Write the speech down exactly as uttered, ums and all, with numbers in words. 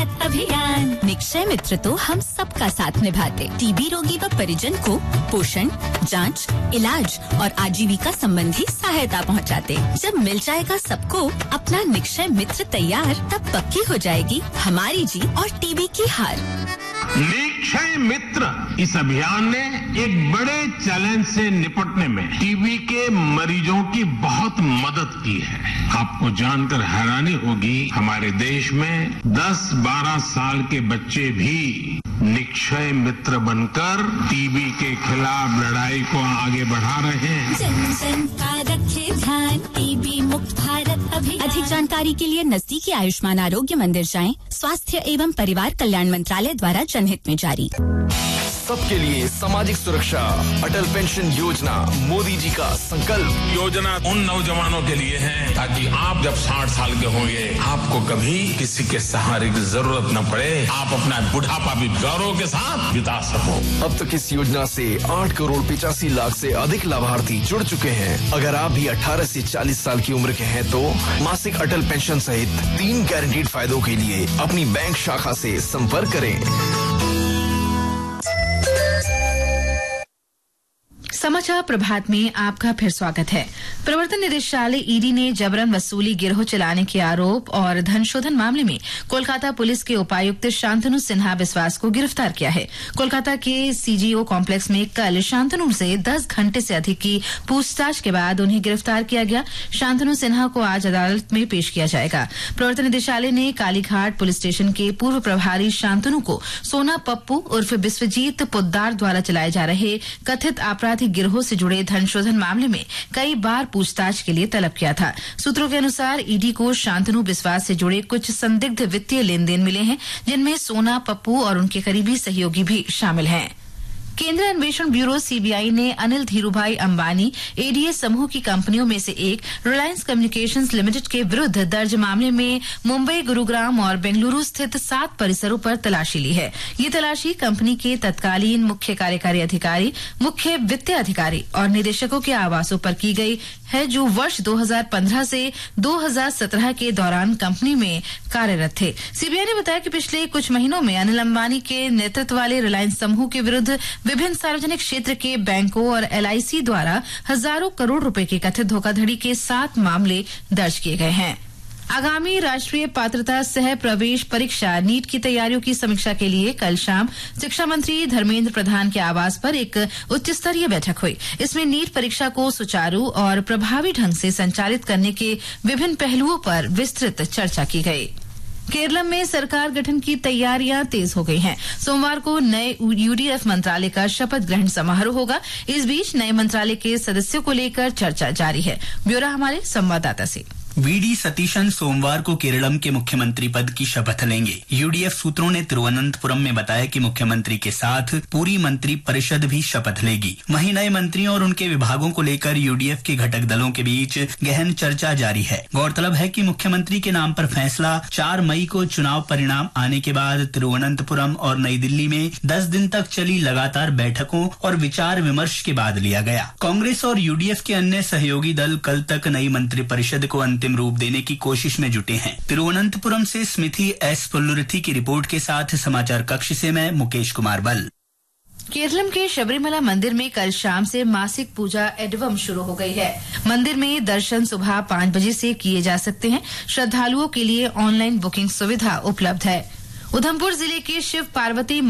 भारत अभियान। निक्षय मित्र तो हम सबका साथ निभाते, टीबी रोगी व परिजन को पोषण, जांच, इलाज और आजीविका संबंधी सहायता पहुंचाते। जब मिल जाएगा सबको अपना निक्षय मित्र तैयार, तब पक्की हो जाएगी हमारी जीत और टीबी की हार। निक्षय मित्र इस अभियान ने एक बड़े चैलेंज से निपटने में टीबी के मरीजों की बहुत मदद की है। आपको जानकर हैरानी होगी, हमारे देश में दस बारह साल के बच्चे भी निक्षय मित्र बनकर टीबी के खिलाफ लड़ाई को आगे बढ़ा रहे हैं। जन जन का रखे ध्यान, टीबी मुक्त भारत अभियान। अधिक जानकारी के लिए नजदीकी आयुष्मान आरोग्य मंदिर जाएं। स्वास्थ्य एवं परिवार कल्याण मंत्रालय द्वारा जनहित में जारी। सबके लिए सामाजिक सुरक्षा, अटल पेंशन योजना मोदी जी का संकल्प। योजना उन नौजवानों के लिए है ताकि आप जब साठ साल के होंगे आपको कभी किसी के सहारे की जरूरत न पड़े, आप अपना बुढ़ापा भी गौरव के साथ बिता सको। अब तक इस योजना से आठ करोड़ पिचासी लाख से अधिक लाभार्थी जुड़ चुके हैं। अगर आप भी अठारह से चालीस साल की उम्र के हैं तो मासिक अटल पेंशन सहित तीन गारंटीड फायदों के लिए अपनी बैंक शाखा से संपर्क करें। समाचार प्रभात में आपका फिर स्वागत है। प्रवर्तन निदेशालय ईडी ने जबरन वसूली गिरोह चलाने के आरोप और धन शोधन मामले में कोलकाता पुलिस के उपायुक्त शांतनु सिन्हा बिस्वास को गिरफ्तार किया है। कोलकाता के सीजीओ कॉम्प्लेक्स में कल शांतनु से दस घंटे से अधिक की पूछताछ के बाद उन्हें गिरफ्तार किया गया। शांतनु सिन्हा को आज अदालत में पेश किया जाएगा। प्रवर्तन निदेशालय ने कालीघाट पुलिस स्टेशन के पूर्व प्रभारी शांतनु को सोना पप्पू उर्फ विश्वजीत पोद्दार द्वारा चलाए जा रहे कथित आपराधिक गिरोह से जुड़े धन शोधन मामले में कई बार पूछताछ के लिए तलब किया था। सूत्रों के अनुसार ईडी को शांतनु बिस्वास से जुड़े कुछ संदिग्ध वित्तीय लेन देन मिले हैं, जिनमें सोना पप्पू और उनके करीबी सहयोगी भी शामिल हैं। केंद्रीय अन्वेषण ब्यूरो सीबीआई ने अनिल धीरूभाई अंबानी एडीएस समूह की कंपनियों में से एक रिलायंस कम्युनिकेशंस लिमिटेड के विरुद्ध दर्ज मामले में मुंबई, गुरुग्राम और बेंगलुरु स्थित सात परिसरों पर तलाशी ली है। ये तलाशी कंपनी के तत्कालीन मुख्य कार्यकारी अधिकारी, मुख्य वित्तीय अधिकारी और निदेशकों के आवासों पर की गई है, जो वर्ष दो हज़ार पंद्रह से दो हज़ार सत्रह के दौरान कंपनी में कार्यरत थे। सीबीआई ने बताया कि पिछले कुछ महीनों में अनिल अंबानी के नेतृत्व वाले रिलायंस समूह के विरुद्ध विभिन्न सार्वजनिक क्षेत्र के बैंकों और एलआईसी द्वारा हजारों करोड़ रुपए के कथित धोखाधड़ी के सात मामले दर्ज किए गए हैं। आगामी राष्ट्रीय पात्रता सह प्रवेश परीक्षा नीट की तैयारियों की समीक्षा के लिए कल शाम शिक्षा मंत्री धर्मेंद्र प्रधान के आवास पर एक उच्च स्तरीय बैठक हुई। इसमें नीट परीक्षा को सुचारू और प्रभावी ढंग से संचालित करने के विभिन्न पहलुओं पर विस्तृत चर्चा की गई। केरल में सरकार गठन की तैयारियां तेज हो गई हैं। सोमवार को नए यूडीएफ मंत्रालय का शपथ ग्रहण समारोह होगा। इस बीच नए मंत्रालय के सदस्यों को लेकर चर्चा जारी है। ब्यौरा हमारे संवाददाता से। वीडी सतीशन सोमवार को केरलम के मुख्यमंत्री पद की शपथ लेंगे। यूडीएफ सूत्रों ने तिरुवनंतपुरम में बताया कि मुख्यमंत्री के साथ पूरी मंत्री परिषद भी शपथ लेगी। वहीं नए मंत्रियों और उनके विभागों को लेकर यूडीएफ के घटक दलों के बीच गहन चर्चा जारी है। गौरतलब है कि मुख्यमंत्री के नाम पर फैसला चार मई को चुनाव परिणाम आने के बाद तिरुवनंतपुरम और नई दिल्ली में दस दिन तक चली लगातार बैठकों और विचार विमर्श के बाद लिया गया। कांग्रेस और यूडीएफ के अन्य सहयोगी दल कल तक नई मंत्रिपरिषद को अंतिम रूप देने की कोशिश में जुटे हैं। तिरुवनंतपुरम से स्मिथी एस पुल्लुरथी की रिपोर्ट के साथ समाचार कक्ष से मैं मुकेश कुमार बल। केरलम के शबरीमला मंदिर में कल शाम से मासिक पूजा एडवम शुरू हो गई है। मंदिर में दर्शन सुबह पाँच बजे से किए जा सकते हैं। श्रद्धालुओं के लिए ऑनलाइन बुकिंग सुविधा उपलब्ध है। उधमपुर जिले के शिव पार्वती